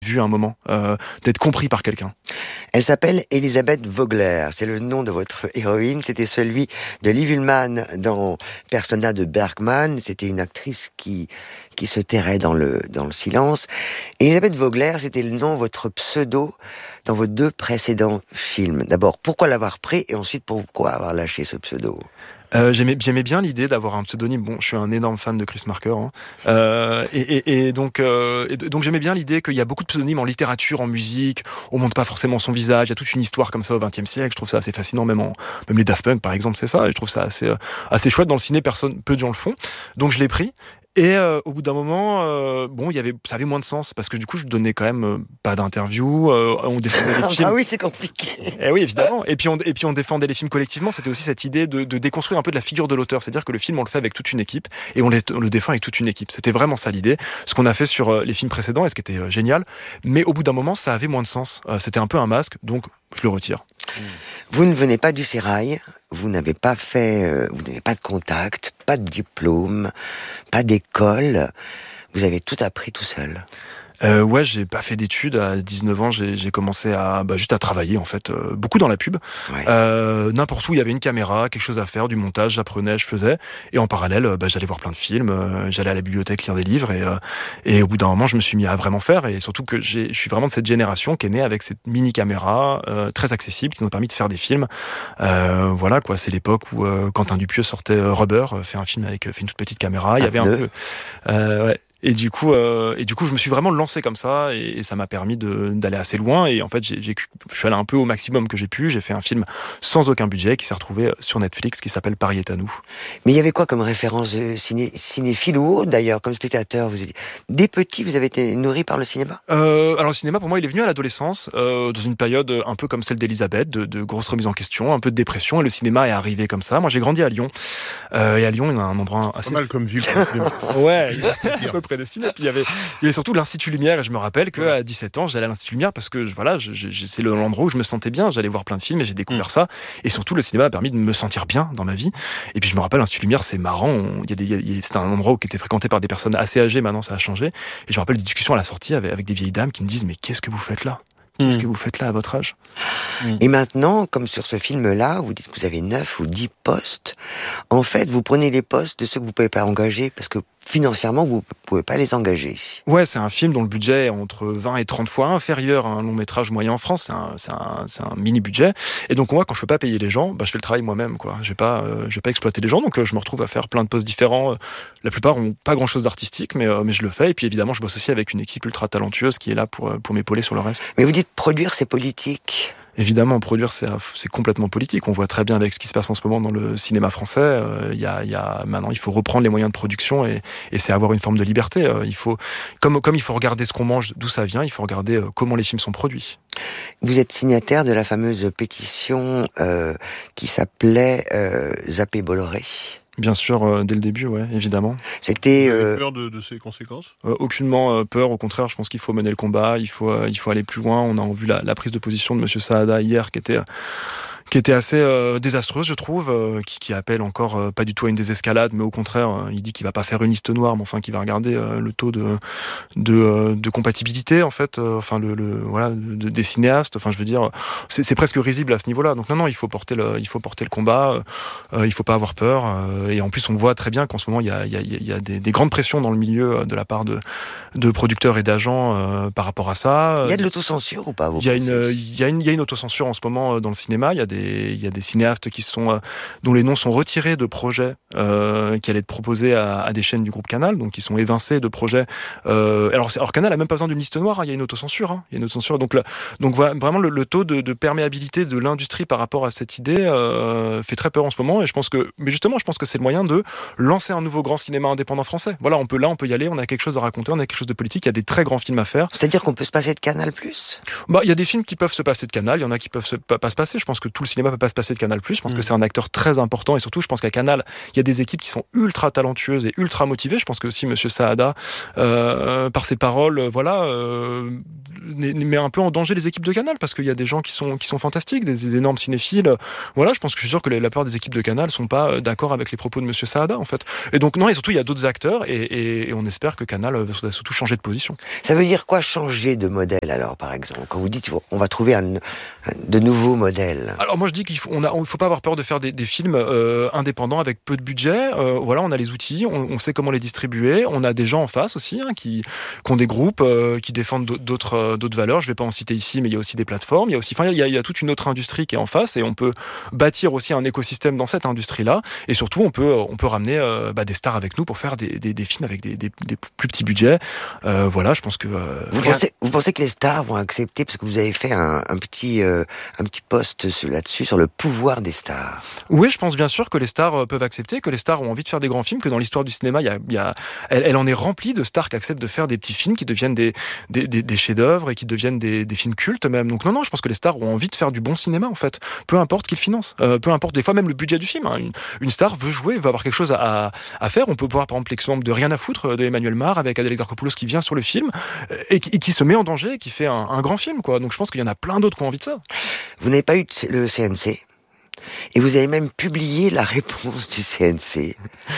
vu à un moment, d'être compris par quelqu'un. Elle s'appelle Elisabeth Vogler, c'est le nom de votre héroïne, c'était celui de Liv Ullmann dans Persona de Bergman, c'était une actrice qui se tairait dans le silence. Elisabeth Vogler, c'était le nom, votre pseudo, dans vos 2 précédents films. D'abord, pourquoi l'avoir pris, et ensuite, pourquoi avoir lâché ce pseudo? J'aimais bien l'idée d'avoir un pseudonyme. Bon, je suis un énorme fan de Chris Marker, hein. Donc j'aimais bien l'idée qu'il y a beaucoup de pseudonymes en littérature, en musique. On montre pas forcément son visage. Il y a toute une histoire comme ça au XXe siècle. Je trouve ça assez fascinant, même les Daft Punk par exemple, c'est ça. Et je trouve ça assez chouette dans le ciné. Peu de gens le font. Donc je l'ai pris. Et au bout d'un moment, ça avait moins de sens parce que du coup, je donnais quand même pas d'interview. On défendait les films. Ah oui, c'est compliqué. Eh oui, évidemment. Et puis on défendait les films collectivement. C'était aussi cette idée de déconstruire un peu de la figure de l'auteur. C'est-à-dire que le film, on le fait avec toute une équipe et on le défend avec toute une équipe. C'était vraiment ça l'idée. Ce qu'on a fait sur les films précédents et ce qui était génial. Mais au bout d'un moment, ça avait moins de sens. C'était un peu un masque, donc je le retire. Vous ne venez pas du sérail, vous n'avez pas de contact, pas de diplôme, pas d'école, vous avez tout appris tout seul. Ouais, j'ai pas fait d'études. À 19 ans, j'ai commencé juste à travailler, en fait, beaucoup dans la pub. Ouais. N'importe où, il y avait une caméra, quelque chose à faire, du montage, j'apprenais, je faisais. Et en parallèle, j'allais voir plein de films, j'allais à la bibliothèque lire des livres. Et au bout d'un moment, je me suis mis à vraiment faire. Et surtout que je suis vraiment de cette génération qui est née avec cette mini caméra très accessible, qui nous a permis de faire des films. Voilà, quoi. C'est l'époque où Quentin Dupieux sortait Rubber, fait un film avec une toute petite caméra. Il y avait un peu... Ouais. Et du coup, je me suis vraiment lancé comme ça, et ça m'a permis d'aller assez loin. Et en fait, je suis allé un peu au maximum que j'ai pu. J'ai fait un film sans aucun budget qui s'est retrouvé sur Netflix, qui s'appelle Paris est à nous. Mais il y avait quoi comme référence cinéphile ou autre d'ailleurs, comme spectateur? Dès petit, vous avez été nourri par le cinéma? Alors le cinéma, pour moi, il est venu à l'adolescence, dans une période un peu comme celle d'Elisabeth, de grosses remises en question, un peu de dépression, et le cinéma est arrivé comme ça. Moi, j'ai grandi à Lyon, et à Lyon, il y a un endroit assez... Pas mal comme ville. Ouais, à peu prédestiné. Puis il y avait surtout l'Institut Lumière, et je me rappelle qu'à 17 ans, j'allais à l'Institut Lumière parce que c'est l'endroit où je me sentais bien. J'allais voir plein de films et j'ai découvert ça. Et surtout, le cinéma a permis de me sentir bien dans ma vie. Et puis je me rappelle, l'Institut Lumière, c'est marrant. C'était un endroit qui était fréquenté par des personnes assez âgées. Maintenant, ça a changé. Et je me rappelle des discussions à la sortie avec des vieilles dames qui me disent: mais qu'est-ce que vous faites là? Qu'est-ce que vous faites là à votre âge? Et maintenant, comme sur ce film-là, vous dites que vous avez 9 ou 10 postes. En fait, vous prenez les postes de ceux que vous pouvez pas engager parce que financièrement, vous pouvez pas les engager. Ouais, c'est un film dont le budget est entre 20 et 30 fois inférieur à un long métrage moyen en France. C'est un mini budget. Et donc moi, quand je peux pas payer les gens, je fais le travail moi-même, quoi. Je vais pas exploiter les gens, donc je me retrouve à faire plein de postes différents. La plupart ont pas grand-chose d'artistique, mais je le fais. Et puis évidemment, je bosse aussi avec une équipe ultra talentueuse qui est là pour m'épauler sur le reste. Mais vous dites produire, c'est politique. Évidemment, produire, c'est complètement politique. On voit très bien avec ce qui se passe en ce moment dans le cinéma français. Maintenant, il faut reprendre les moyens de production et c'est avoir une forme de liberté. Comme il faut regarder ce qu'on mange, d'où ça vient, il faut regarder comment les films sont produits. Vous êtes signataire de la fameuse pétition qui s'appelait Zapper Bolloré. Bien sûr, dès le début, ouais, évidemment. C'était Vous avez peur de ces conséquences? Aucunement peur, au contraire, je pense qu'il faut mener le combat, il faut aller plus loin. On a vu la prise de position de Monsieur Saada hier qui était assez désastreuse, je trouve, qui appelle encore pas du tout à une désescalade, mais au contraire, il dit qu'il va pas faire une liste noire, mais enfin qu'il va regarder le taux de compatibilité, en fait, des cinéastes. Enfin, je veux dire, c'est presque risible à ce niveau-là. Donc non, il faut porter le combat. Il faut pas avoir peur. Et en plus, on voit très bien qu'en ce moment, il y a des grandes pressions dans le milieu de la part de producteurs et d'agents par rapport à ça. Il y a de l'autocensure ou pas? Il y a une autocensure en ce moment dans le cinéma. Il y a des cinéastes dont les noms sont retirés de projets qui allaient être proposés à des chaînes du groupe Canal, donc qui sont évincés de projets. Alors Canal a même pas besoin d'une liste noire, hein, il y a une autocensure. Hein, il y a une autocensure. Donc voilà, vraiment le taux de perméabilité de l'industrie par rapport à cette idée fait très peur en ce moment. Et je pense que c'est le moyen de lancer un nouveau grand cinéma indépendant français. Voilà, on peut y aller. On a quelque chose à raconter, on a quelque chose de politique. Il y a des très grands films à faire. C'est-à-dire qu'on peut se passer de Canal Plus? Il y a des films qui peuvent se passer de Canal, il y en a qui peuvent pas se passer. Je pense que tout le cinéma peut pas se passer de Canal+. Je pense que c'est un acteur très important et surtout, je pense qu'à Canal, il y a des équipes qui sont ultra talentueuses et ultra motivées. Je pense que aussi Monsieur Saada, par ses paroles, met un peu en danger les équipes de Canal, parce qu'il y a des gens qui sont fantastiques, des énormes cinéphiles. Voilà, je pense que je suis sûr que la plupart des équipes de Canal sont pas d'accord avec les propos de Monsieur Saada, en fait. Et donc non, et surtout il y a d'autres acteurs, et on espère que Canal va surtout changer de position. Ça veut dire quoi changer de modèle alors, par exemple? Quand vous dites on va trouver de nouveaux modèles. Alors moi je dis qu'il faut pas avoir peur de faire des films indépendants avec peu de budget. Voilà, on a les outils, on sait comment les distribuer, on a des gens en face aussi qui ont des groupes qui défendent d'autres valeurs. Je vais pas en citer ici, mais il y a aussi des plateformes, il y a toute une autre industrie qui est en face, et on peut bâtir aussi un écosystème dans cette industrie-là. Et surtout, on peut ramener des stars avec nous pour faire des films avec des plus petits budgets. Voilà, je pense que vous pensez que les stars vont accepter, parce que vous avez fait un petit post là-dessus sur le pouvoir des stars. Oui, je pense bien sûr que les stars peuvent accepter, que les stars ont envie de faire des grands films, que dans l'histoire du cinéma, elle en est remplie de stars qui acceptent de faire des petits films qui deviennent des chefs-d'œuvre et qui deviennent des films cultes même. Donc non, je pense que les stars ont envie de faire du bon cinéma en fait. Peu importe qu'ils financent, peu importe des fois même le budget du film. Hein. Une star veut jouer, veut avoir quelque chose à faire. On peut voir par exemple l'exemple de Rien à foutre de Emmanuel Mar avec Adèle Exarchopoulos qui vient sur le film et qui se met en danger, qui fait un grand film quoi. Donc je pense qu'il y en a plein d'autres qui ont envie de ça. Vous n'avez pas eu le CNC et vous avez même publié la réponse du CNC.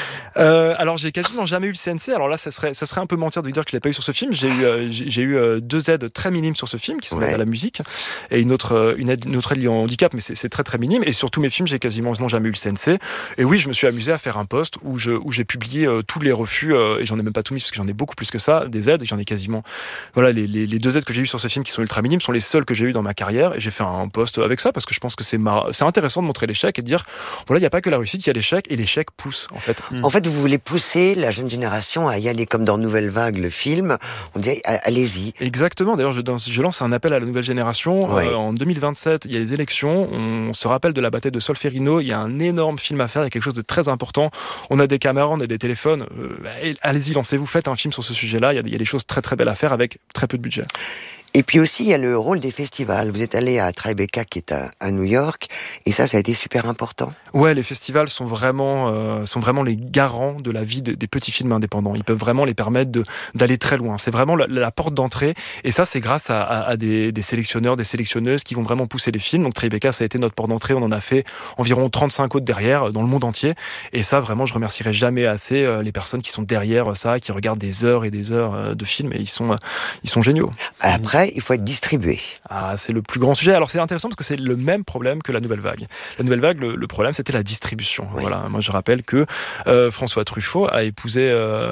Alors j'ai quasiment jamais eu le CNC. Alors là, ça serait un peu mentir de dire que je l'ai pas eu sur ce film. J'ai eu 2 aides très minimes sur ce film qui sont l'aide à la musique et une autre aide liée au handicap, mais c'est très très minime. Et sur tous mes films, j'ai quasiment jamais eu le CNC. Et oui, je me suis amusé à faire un post où j'ai publié tous les refus et j'en ai même pas tout mis parce que j'en ai beaucoup plus que ça des aides. Et j'en ai quasiment les 2 aides que j'ai eues sur ce film qui sont ultra minimes sont les seules que j'ai eues dans ma carrière. Et j'ai fait un post avec ça parce que je pense que c'est intéressant de montrer l'échec et de dire voilà, il n'y a pas que la réussite, il y a l'échec et l'échec pousse en fait. En fait, vous voulez pousser la jeune génération à y aller comme dans Nouvelle Vague, le film. On dit allez-y. Exactement. D'ailleurs, je lance un appel à la nouvelle génération. En 2027, il y a les élections. On se rappelle de la bataille de Solferino. Il y a un énorme film à faire. Il y a quelque chose de très important. On a des caméras, on a des téléphones. Allez-y, lancez-vous. Faites un film sur ce sujet-là. Il y a des choses très très belles à faire avec très peu de budget. Et puis aussi, il y a le rôle des festivals. Vous êtes allé à Tribeca, qui est à New York, et ça a été super important. Ouais, les festivals sont vraiment les garants de la vie des petits films indépendants. Ils peuvent vraiment les permettre d'aller très loin. C'est vraiment la porte d'entrée. Et ça, c'est grâce à des sélectionneurs, des sélectionneuses qui vont vraiment pousser les films. Donc Tribeca, ça a été notre porte d'entrée. On en a fait environ 35 autres derrière, dans le monde entier. Et ça, vraiment, je remercierai jamais assez les personnes qui sont derrière ça, qui regardent des heures et des heures de films. Et ils sont géniaux. Après, il faut être distribué. Ah, c'est le plus grand sujet. Alors c'est intéressant parce que c'est le même problème que la Nouvelle Vague. La Nouvelle Vague, le problème, c'était la distribution. Oui. Voilà. Moi, je rappelle que François Truffaut a épousé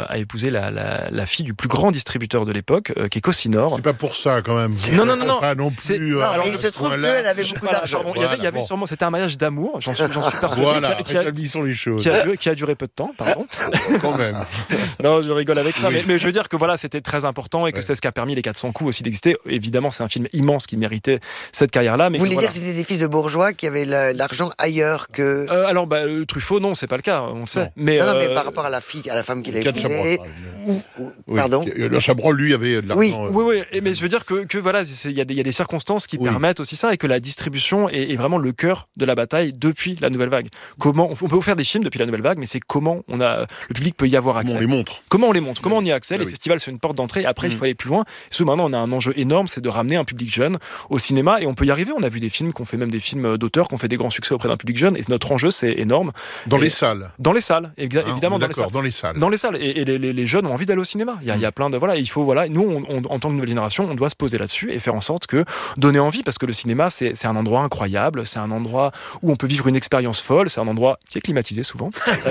la fille du plus grand distributeur de l'époque, qui est Cosinor. C'est pas pour ça, quand même. Non. Pas non plus. Alors, il se trouve qu'elle avait beaucoup d'argent. Il y avait sûrement, c'était un mariage d'amour. J'en suis persuadé. Voilà, rétablissons les choses. Qui a duré peu de temps, pardon. Quand même. Non, je rigole avec ça, oui. mais je veux dire que voilà, c'était très important et que c'est ce qui a permis les 400 coups aussi d'exister. Évidemment, c'est un film immense qui méritait cette carrière-là. Mais vous voulez dire que c'était des fils de bourgeois qui avaient l'argent ailleurs que... Alors, Truffaut, non, c'est pas le cas, on le sait. Mais par rapport à la femme qu'il a épousée... Pardon. Le Chabrol, lui, avait de l'argent. Oui. Mais je veux dire que voilà, il y a des circonstances qui permettent aussi ça et que la distribution est vraiment le cœur de la bataille depuis la Nouvelle Vague. On peut faire des films depuis la Nouvelle Vague, mais c'est comment le public peut y avoir accès. Comment on les montre. Comment on y a accès. Les festivals, c'est une porte d'entrée. Après, il faut aller plus loin. Et maintenant, on a un enjeu énorme, c'est de ramener un public jeune au cinéma et on peut y arriver. On a vu des films qu'on fait même des films d'auteurs qui ont fait des grands succès auprès d'un public jeune et notre enjeu, c'est énorme. Dans les salles, évidemment, dans les salles. Et les jeunes ont envie d'aller au cinéma. Il y a plein de il faut nous en tant que nouvelle génération, on doit se poser là-dessus et faire en sorte que donner envie parce que le cinéma c'est un endroit incroyable, c'est un endroit où on peut vivre une expérience folle, c'est un endroit qui est climatisé souvent.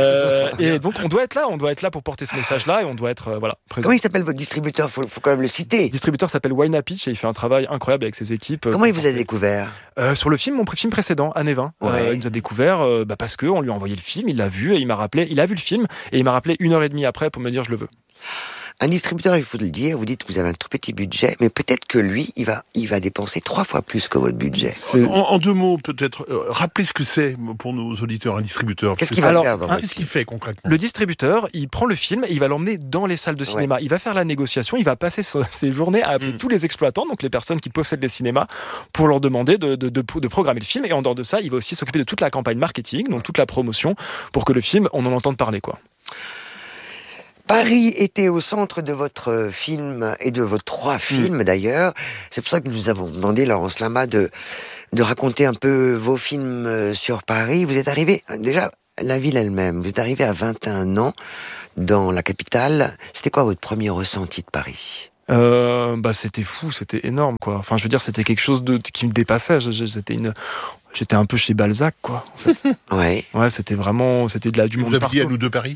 Et donc on doit être là pour porter ce message-là et on doit être présent. Comment il s'appelle votre distributeur? Faut quand même le citer. Le distributeur s'appelle Wine Pitch et il fait un travail incroyable avec ses équipes. Comment il vous a découvert? Sur le film, mon film précédent, Année 20. Il nous a découvert parce qu'on lui a envoyé le film, il l'a vu et il a vu le film et il m'a rappelé 1h30 après pour me dire je le veux. Un distributeur, il faut le dire, vous dites que vous avez un tout petit budget, mais peut-être que lui, il va dépenser 3 fois plus que votre budget. En 2 mots, peut-être, rappelez ce que c'est pour nos auditeurs, un distributeur. Qu'est-ce qu'il va faire qu'est-ce qu'il fait concrètement? Le distributeur, il prend le film et il va l'emmener dans les salles de cinéma. Il va faire la négociation, il va passer ses journées à appeler tous les exploitants, donc les personnes qui possèdent les cinémas, pour leur demander de programmer le film. Et en dehors de ça, il va aussi s'occuper de toute la campagne marketing, donc toute la promotion, pour que le film, on en entende parler, quoi. Paris était au centre de votre film et de vos 3 films d'ailleurs. C'est pour ça que nous avons demandé Laurence Lama de raconter un peu vos films sur Paris. Vous êtes arrivé, déjà, la ville elle-même, vous êtes arrivé à 21 ans dans la capitale. C'était quoi votre premier ressenti de Paris ? C'était fou, c'était énorme, quoi. Enfin, je veux dire, c'était quelque chose qui me dépassait. J'étais un peu chez Balzac, quoi. En fait. Ouais. Ouais, c'était du monde Vous partout. aviez à nous de Paris?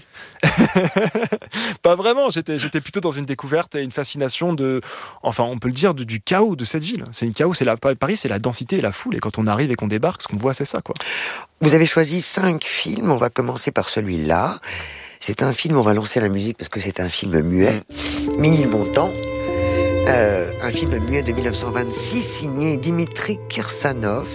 Pas vraiment. J'étais plutôt dans une découverte et une fascination on peut le dire, du chaos de cette ville. C'est une chaos. Paris, c'est la densité et la foule. Et quand on arrive et qu'on débarque, ce qu'on voit, c'est ça, quoi. Vous avez choisi 5 films. On va commencer par celui-là. C'est un film, on va lancer la musique parce que c'est un film muet. Ménilmontant. Un film muet de 1926 signé Dimitri Kirsanov.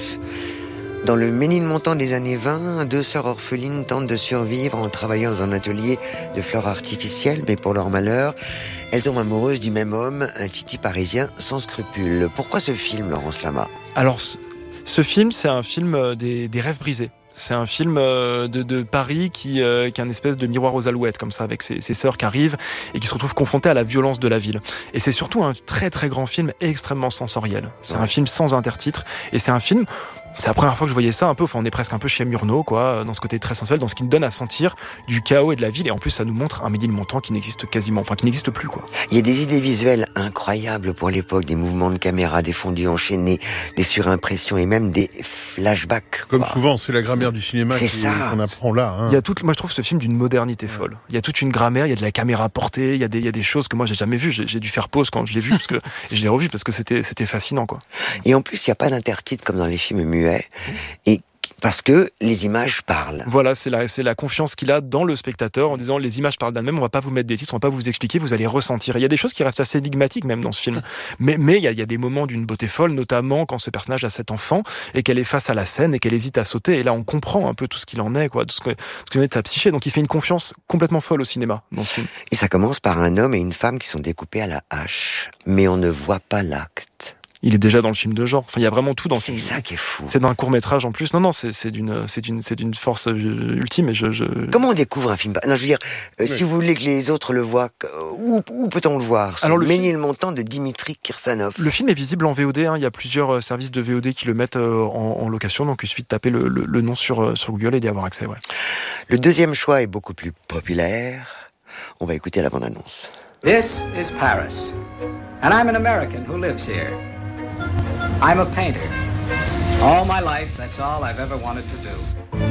Dans le Ménilmontant des années 20, 2 sœurs orphelines tentent de survivre en travaillant dans un atelier de fleurs artificielles, mais pour leur malheur, elles tombent amoureuses du même homme, un titi parisien sans scrupules. Pourquoi ce film, Laurence Lama ? Alors, ce film, c'est un film des rêves brisés. C'est un film de Paris qui est un espèce de miroir aux alouettes, comme ça, avec ses sœurs qui arrivent et qui se retrouvent confrontées à la violence de la ville. Et c'est surtout un très très grand film extrêmement sensoriel. C'est un film sans intertitre et c'est un film... C'est la première fois que je voyais ça un peu, on est presque un peu chez Murnau, quoi, dans ce côté très sensuel, dans ce qui nous donne à sentir du chaos et de la ville. Et en plus, ça nous montre un Ménilmontant qui n'existe qui n'existe plus, quoi. Il y a des idées visuelles incroyables pour l'époque, des mouvements de caméra, des fondus enchaînés, des surimpressions et même des flashbacks. Comme souvent, c'est la grammaire du cinéma qu'on apprend là. Hein. Moi, je trouve ce film d'une modernité folle. Il y a toute une grammaire, il y a de la caméra portée, il y a des choses que moi j'ai jamais vues. J'ai dû faire pause quand je l'ai vu et je l'ai revu parce que c'était fascinant, quoi. Et en plus, il n'y a pas d'intertitre comme dans les films muets. Et parce que les images parlent. Voilà, c'est la confiance qu'il a dans le spectateur en disant les images parlent d'elles-mêmes, on va pas vous mettre des titres, on va pas vous expliquer, vous allez ressentir. Il y a des choses qui restent assez énigmatiques même dans ce film. Mais il y a des moments d'une beauté folle, notamment quand ce personnage a cet enfant et qu'elle est face à la scène et qu'elle hésite à sauter. Et là, on comprend un peu tout ce qu'il en est, quoi, tout ce qu'il en est de sa psyché. Donc il fait une confiance complètement folle au cinéma dans ce film. Et ça commence par un homme et une femme qui sont découpés à la hache. Mais on ne voit pas l'acte. Il est déjà dans le film de genre. Enfin, il y a vraiment tout dans ce film. C'est ça qui est fou. C'est d'un court-métrage en plus. Non, c'est d'une force ultime. Et Comment on découvre un film ? Non, je veux dire, si vous voulez que les autres le voient, où peut-on le voir ? Alors, le Ménilmontant de Dimitri Kirsanov. Le film est visible en VOD. Il y a plusieurs services de VOD qui le mettent en location. Donc, il suffit de taper le nom sur Google et d'y avoir accès. Ouais. Le deuxième choix est beaucoup plus populaire. On va écouter la bande-annonce. This is Paris, and I'm an American who lives here. I'm a painter. All my life, that's all I've ever wanted to do.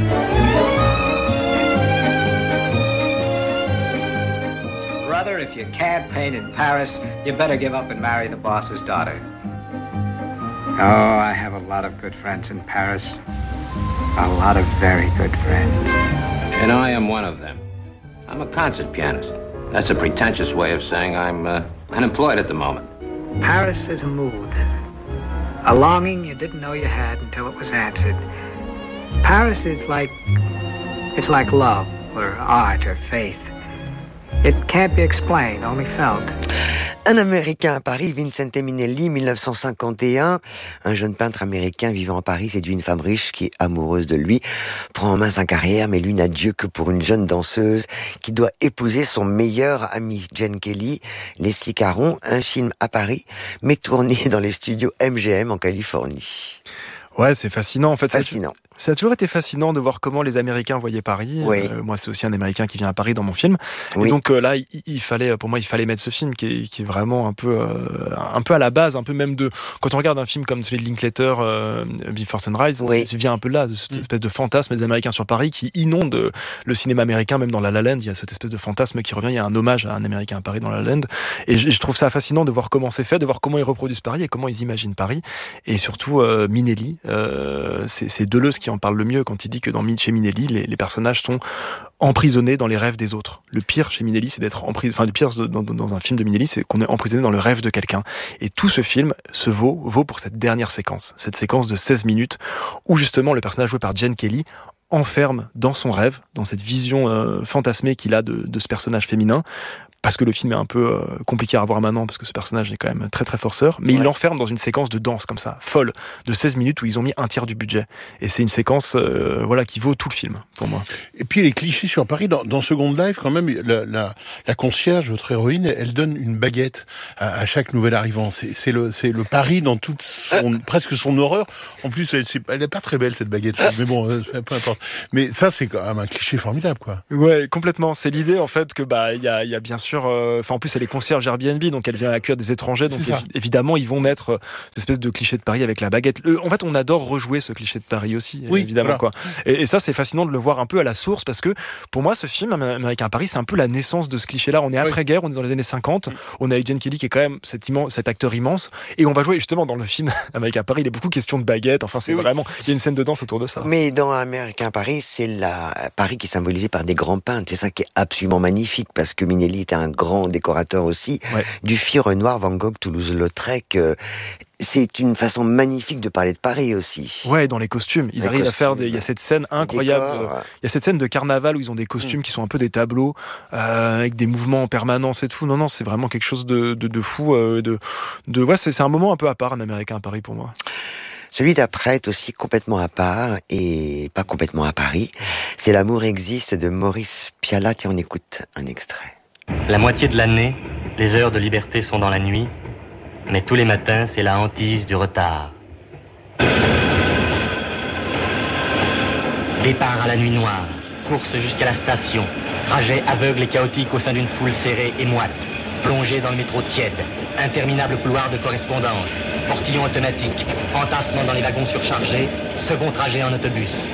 Brother, if you can't paint in Paris, you better give up and marry the boss's daughter. Oh, I have a lot of good friends in Paris. A lot of very good friends. And I am one of them. I'm a concert pianist. That's a pretentious way of saying I'm unemployed at the moment. Paris is a mood. A longing you didn't know you had until it was answered. Paris is like love, or art, or faith. It can't be explained, only felt. Un Américain à Paris, Vincente Minnelli, 1951. Un jeune peintre américain vivant à Paris séduit une femme riche qui est amoureuse de lui, prend en main sa carrière, mais lui n'a Dieu que pour une jeune danseuse qui doit épouser son meilleur ami Gene Kelly, Leslie Caron. Un film à Paris, mais tourné dans les studios MGM en Californie. Ouais, c'est fascinant en fait. Fascinant. Ça a toujours été fascinant de voir comment les Américains voyaient Paris. Oui. Moi, c'est aussi un Américain qui vient à Paris dans mon film. Oui. Et donc là, il fallait mettre ce film qui est vraiment un peu à la base, un peu même de quand on regarde un film comme celui de Linklater, Before Sunrise, oui. Ça vient un peu là de cette espèce de fantasme des Américains sur Paris qui inonde le cinéma américain, même dans La La Land. Il y a cette espèce de fantasme qui revient. Il y a un hommage à un Américain à Paris dans La La Land. Et je trouve ça fascinant de voir comment c'est fait, de voir comment ils reproduisent Paris et comment ils imaginent Paris. Et surtout Minnelli, c'est Deleuze qui en parle le mieux quand il dit que chez Minnelli, les personnages sont emprisonnés dans les rêves des autres. Le pire chez Minnelli, c'est d'être emprisonné. Enfin, le pire dans un film de Minnelli, c'est qu'on est emprisonné dans le rêve de quelqu'un. Et tout ce film se vaut pour cette dernière séquence, cette séquence de 16 minutes où justement le personnage joué par Gene Kelly enferme dans son rêve, dans cette vision fantasmée qu'il a de ce personnage féminin, parce que le film est un peu compliqué à revoir maintenant, parce que ce personnage est quand même très très forceur, mais il l'enferme dans une séquence de danse comme ça, folle, de 16 minutes où ils ont mis un tiers du budget. Et c'est une séquence qui vaut tout le film, pour moi. Et puis les clichés sur Paris, dans Second Life, quand même, la concierge, votre héroïne, elle donne une baguette à chaque nouvel arrivant. C'est le Paris dans toute presque son horreur. En plus, elle est pas très belle, cette baguette, mais bon, peu importe. Mais ça, c'est quand même un cliché formidable, quoi. Ouais, complètement. C'est l'idée, en fait, que il y a bien sûr... en plus, elle est concierge Airbnb, donc elle vient accueillir des étrangers. Donc évidemment, ils vont mettre cette espèce de cliché de Paris avec la baguette. En fait, on adore rejouer ce cliché de Paris aussi, évidemment. Voilà. Quoi. Et ça, c'est fascinant de le voir un peu à la source, parce que pour moi, ce film, Américain Paris, c'est un peu la naissance de ce cliché-là. On est après-guerre, on est dans les années 50, on a Eugene Kelly qui est quand même cet acteur immense, et on va jouer justement dans le film Américain Paris, il y a beaucoup question de baguette, enfin c'est vraiment, il y a une scène de danse autour de ça. Mais dans Américain Paris, c'est Paris qui est symbolisé par des grands peintres, c'est ça qui est absolument magnifique, parce que Minelli était un grand décorateur aussi, Dufy, Renoir, Van Gogh, Toulouse-Lautrec, c'est une façon magnifique de parler de Paris aussi. Ouais, dans les costumes. Ils arrivent à faire il y a cette scène incroyable. Il y a cette scêne de carnaval où ils ont des costumes qui sont un peu des tableaux, avec des mouvements en permanence et tout. Non, c'est vraiment quelque chose de fou. C'est un moment un peu à part, un Américain à Paris pour moi. Celui d'après est aussi complètement à part et pas complètement à Paris. C'est L'amour existe de Maurice Pialat. Tiens, on écoute un extrait. La moitié de l'année, les heures de liberté sont dans la nuit. Mais tous les matins, c'est la hantise du retard. Départ à la nuit noire, course jusqu'à la station, trajet aveugle et chaotique au sein d'une foule serrée et moite, plongée dans le métro tiède, interminable couloir de correspondance, portillon automatique, entassement dans les wagons surchargés, second trajet en autobus.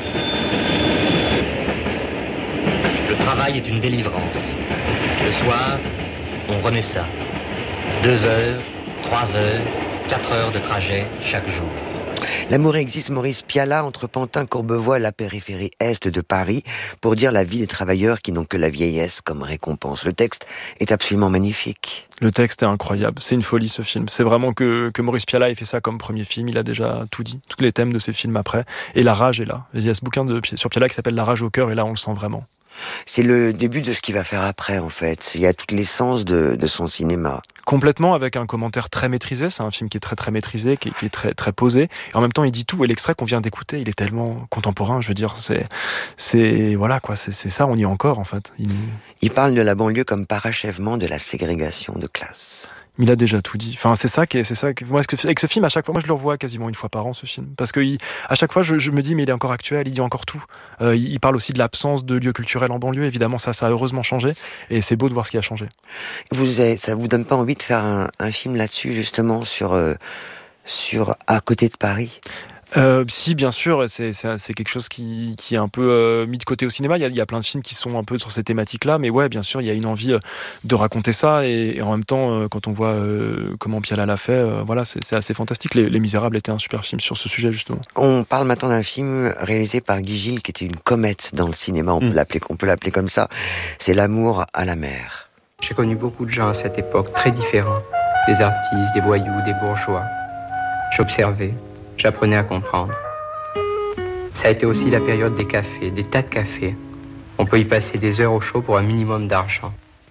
Le travail est une délivrance. Le soir, on remet ça. 2 heures, 3 heures, 4 heures de trajet chaque jour. L'amour existe, Maurice Pialat, entre Pantin, Courbevoie et la périphérie est de Paris, pour dire la vie des travailleurs qui n'ont que la vieillesse comme récompense. Le texte est absolument magnifique. Le texte est incroyable, c'est une folie ce film. C'est vraiment que Maurice Pialat ait fait ça comme premier film, il a déjà tout dit, tous les thèmes de ses films après. Et la rage est là. Il y a ce bouquin sur Pialat qui s'appelle La rage au cœur, et là on le sent vraiment. C'est le début de ce qu'il va faire après, en fait. Il y a toute l'essence de son cinéma. Complètement, avec un commentaire très maîtrisé. C'est un film qui est très très maîtrisé, qui est très très posé. Et en même temps, il dit tout. Et l'extrait qu'on vient d'écouter, il est tellement contemporain. Je veux dire, c'est voilà quoi. C'est ça. On y est encore en fait. Il parle de la banlieue comme parachèvement de la ségrégation de classe. Il a déjà tout dit. Enfin, c'est ça. Moi, avec ce film, à chaque fois, moi, je le revois quasiment une fois par an, ce film, parce que à chaque fois, je me dis, mais il est encore actuel. Il dit encore tout. Il parle aussi de l'absence de lieux culturels en banlieue. Évidemment, ça a heureusement changé, et c'est beau de voir ce qui a changé. Ça vous donne pas envie de faire un film là-dessus, justement, sur à côté de Paris? Si, bien sûr, c'est quelque chose qui est un peu mis de côté au cinéma. Il y a plein de films qui sont un peu sur ces thématiques-là, mais ouais, bien sûr, il y a une envie de raconter ça, et en même temps, quand on voit comment Pialat l'a fait, c'est assez fantastique. Les Misérables était un super film sur ce sujet, justement. On parle maintenant d'un film réalisé par Guy Gilles, qui était une comète dans le cinéma, on peut l'appeler comme ça. C'est L'amour à la mer. J'ai connu beaucoup de gens à cette époque, très différents. Des artistes, des voyous, des bourgeois. J'observais. J'apprenais à comprendre. Ça a été aussi la période des cafés, des tas de cafés. On peut y passer des heures au chaud pour un minimum d'argent.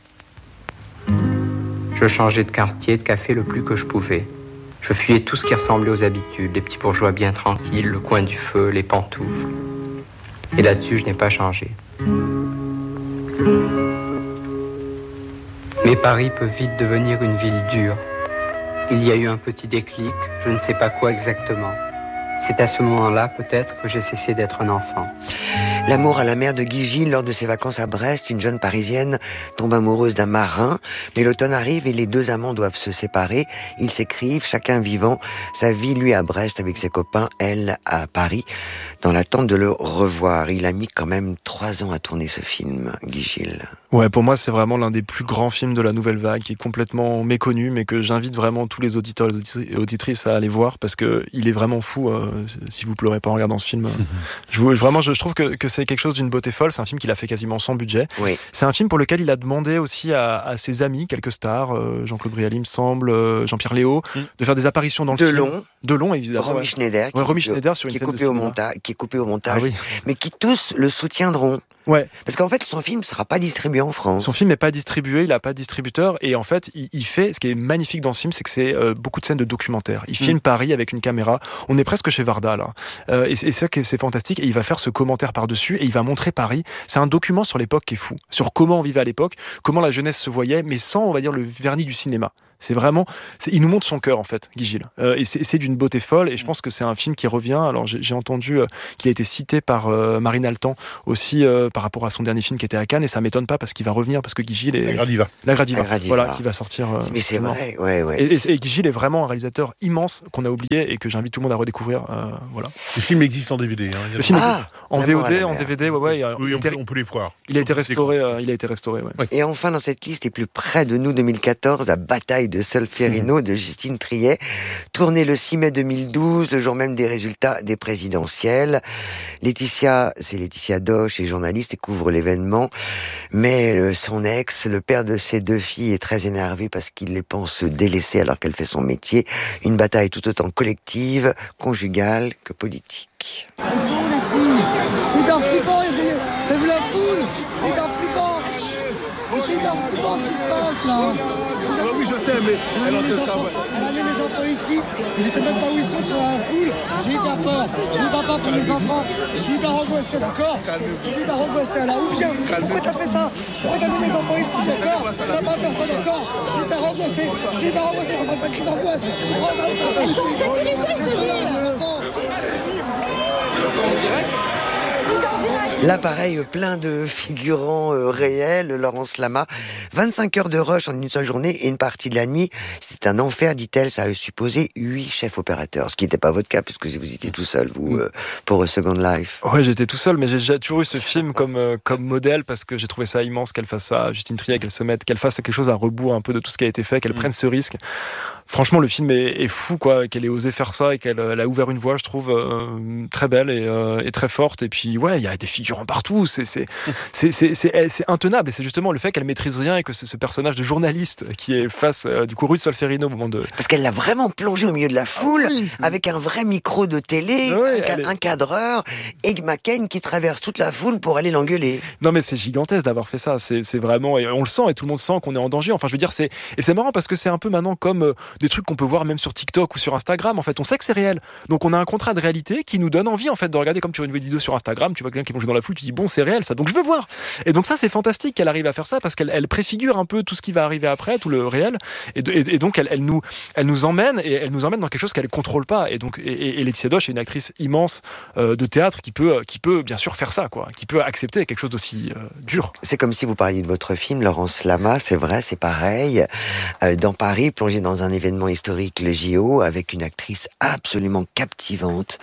Je changeais de quartier, de café le plus que je pouvais. Je fuyais tout ce qui ressemblait aux habitudes, les petits bourgeois bien tranquilles, le coin du feu, les pantoufles. Et là-dessus, je n'ai pas changé. Mais Paris peut vite devenir une ville dure. Il y a eu un petit déclic, je ne sais pas quoi exactement. C'est à ce moment-là, peut-être, que j'ai cessé d'être un enfant. L'amour à la mer de Guy Gilles. Lors de ses vacances à Brest, une jeune Parisienne tombe amoureuse d'un marin. Mais l'automne arrive et les deux amants doivent se séparer. Ils s'écrivent, chacun vivant sa vie, lui à Brest avec ses copains, elle à Paris, dans l'attente de le revoir. Il a mis quand même 3 ans à tourner ce film, Guy Gilles. Ouais, pour moi, c'est vraiment l'un des plus grands films de la Nouvelle Vague, qui est complètement méconnu, mais que j'invite vraiment tous les auditeurs et auditrices à aller voir, parce que il est vraiment fou. Si vous pleurez pas en regardant ce film, je trouve que c'est quelque chose d'une beauté folle. C'est un film qu'il a fait quasiment sans budget. Oui. C'est un film pour lequel il a demandé aussi à ses amis, quelques stars, Jean-Claude Brialy, me semble, Jean-Pierre Léaud, de faire des apparitions dans le film. Delon, évidemment. Romy Schneider, Romy Schneider sur une qui est scène coupé au montage, Ah oui. mais qui tous le soutiendront. Ouais. Parce qu'en fait, son film ne sera pas distribué en France. Son film n'est pas distribué, il n'a pas de distributeur, et en fait, il fait, ce qui est magnifique dans ce film, c'est que c'est beaucoup de scènes de documentaire. Il filme Paris avec une caméra, on est presque chez Varda, là. Et c'est ça que c'est fantastique, et il va faire ce commentaire par-dessus, et il va montrer Paris. C'est un document sur l'époque qui est fou, sur comment on vivait à l'époque, comment la jeunesse se voyait, mais sans, on va dire, le vernis du cinéma. C'est vraiment, il nous montre son cœur en fait, Guy Gilles. Et c'est d'une beauté folle. Et je pense que c'est un film qui revient. Alors j'ai entendu qu'il a été cité par Marine Altan aussi par rapport à son dernier film qui était à Cannes. Et ça m'étonne pas parce qu'il va revenir parce que Guy Gilles est La Gradiva. Voilà, qui va sortir. Mais c'est vrai, ouais. Et Guy Gilles est vraiment un réalisateur immense qu'on a oublié et que j'invite tout le monde à redécouvrir. Voilà. Le film existe en DVD. Le film existe en VOD, en DVD. Ouais. Oui, on peut les voir. Il a été restauré. Ouais. Et enfin, dans cette liste, et plus près de nous, 2014, à Bataille de Solferino de Justine Triet, tourné le 6 mai 2012, le jour même des résultats des présidentielles. Laetitia Doche, est journaliste et couvre l'événement, mais son ex, le père de ses 2 filles, est très énervé parce qu'il les pense délaissées alors qu'elle fait son métier. Une bataille tout autant collective, conjugale que politique. Elles sont où les filles? C'est hyper flippant, t'as vu la foule? C'est hyper flippant. C'est hyper flippant ce qui se passe là. Oui, je sais, mais elle a mis les enfants ici, je sais même pas où ils sont sur la foule. J'ai hyper peur, j'ai hyper peur pour mes enfants. Je suis hyper angoissé, d'accord? Je suis hyper angoissé là. Ou bien, pourquoi t'as fait ça? Pourquoi t'as mis mes enfants ici, d'accord? T'as pas fait ça, d'accord? Je suis hyper angoissé, faut pas faire crise d'angoisse. L'appareil plein de figurants réels, Laurence Lama. 25 heures de rush en une seule journée et une partie de la nuit. C'est un enfer, dit-elle. Ça a supposé 8 chefs opérateurs. Ce qui n'était pas votre cas, puisque vous étiez tout seul, vous, pour A Second Life. Ouais, j'étais tout seul, mais j'ai toujours eu ce film comme modèle parce que j'ai trouvé ça immense qu'elle fasse ça, Justine Triet, qu'elle fasse quelque chose à rebours un peu de tout ce qui a été fait, qu'elle prenne ce risque. Franchement, le film est fou, quoi, qu'elle ait osé faire ça et qu'elle a ouvert une voie, je trouve, très belle et très forte. Et puis, ouais, il y a des figurants partout. C'est intenable. Et c'est justement le fait qu'elle maîtrise rien et que c'est ce personnage de journaliste qui est face, du coup, rue de Solferino au moment de... Parce qu'elle l'a vraiment plongé au milieu de la foule, avec un vrai micro de télé, un cadreur, et McCain qui traverse toute la foule pour aller l'engueuler. Non, mais c'est gigantesque d'avoir fait ça. C'est vraiment... Et on le sent, et tout le monde sent qu'on est en danger. Enfin, je veux dire, c'est marrant parce que c'est un peu maintenant comme... des trucs qu'on peut voir même sur TikTok ou sur Instagram. En fait, on sait que c'est réel. Donc, on a un contrat de réalité qui nous donne envie, en fait, de regarder comme tu vois une vidéo sur Instagram, tu vois quelqu'un qui est plongé dans la foule, tu dis bon, c'est réel ça, donc je veux voir. Et donc ça, c'est fantastique qu'elle arrive à faire ça parce qu'elle préfigure un peu tout ce qui va arriver après, tout le réel. Et donc, elle nous emmène dans quelque chose qu'elle contrôle pas. Et donc, et Laetitia Doche est une actrice immense de théâtre qui peut bien sûr faire ça, quoi, qui peut accepter quelque chose d'aussi dur. C'est comme si vous parliez de votre film, Laurence Lama, c'est vrai, c'est pareil. Dans Paris, plongé dans un événement historique, le JO, avec une actrice absolument captivante,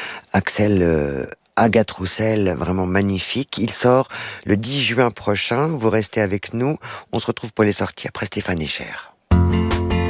Agathe Roussel, vraiment magnifique. Il sort le 10 juin prochain. Vous restez avec nous. On se retrouve pour les sorties après Stéphane Echer.